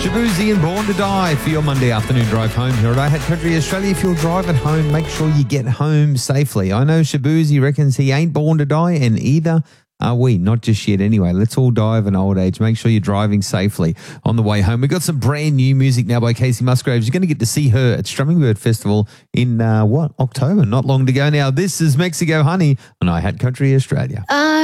Shabuzi and Born to Die for your Monday afternoon drive home here at I Hat Country Australia. If you're driving home, make sure you get home safely. I know Shabuzi reckons he ain't born to die, and either are we. Not just yet anyway. Let's all die of an old age. Make sure you're driving safely on the way home. We've got some brand new music now by Casey Musgraves. You're going to get to see her at Strumming Bird Festival in, October? Not long to go now. This is Mexico Honey on I Hat Country Australia.